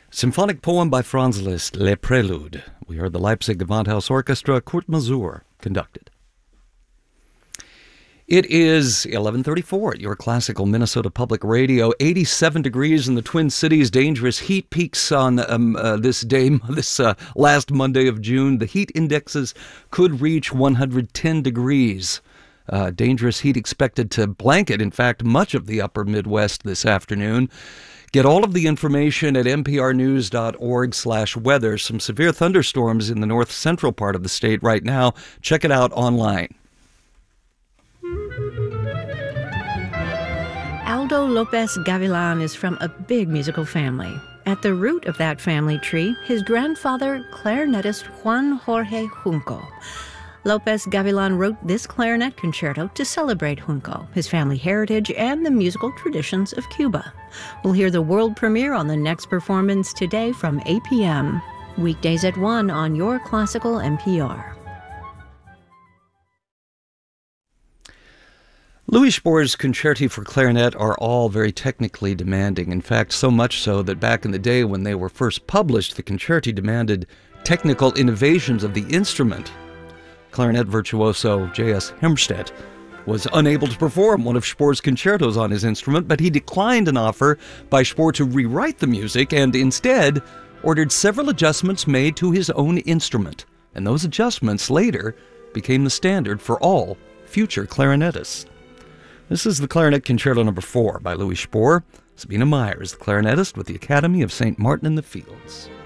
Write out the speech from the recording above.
Symphonic poem by Franz Liszt, Le Prélude. We heard the Leipzig Gewandhaus Orchestra, Kurt Masur, conducted. It is 11:34 at your classical Minnesota Public Radio. 87 degrees in the Twin Cities. Dangerous heat peaks on this last Monday of June. The heat indexes could reach 110 degrees. Dangerous heat expected to blanket, in fact, much of the upper Midwest this afternoon. Get all of the information at nprnews.org/weather. Some severe thunderstorms in the north central part of the state right now. Check it out online. Aldo Lopez Gavilan is from a big musical family. At the root of that family tree, his grandfather, clarinetist Juan Jorge Junco. Lopez Gavilan wrote this clarinet concerto to celebrate Junco, his family heritage, and the musical traditions of Cuba. We'll hear the world premiere on the next performance today from 8 p.m. Weekdays at 1 on your classical NPR. Louis Spohr's concerti for clarinet are all very technically demanding. In fact, so much so that back in the day when they were first published, the concerti demanded technical innovations of the instrument. Clarinet virtuoso J.S. Hermstedt was unable to perform one of Spohr's concertos on his instrument, but he declined an offer by Spohr to rewrite the music and instead ordered several adjustments made to his own instrument. And those adjustments later became the standard for all future clarinetists. This is the Clarinet Concerto No. 4 by Louis Spohr. Sabina Meyer is the clarinetist with the Academy of St. Martin in the Fields.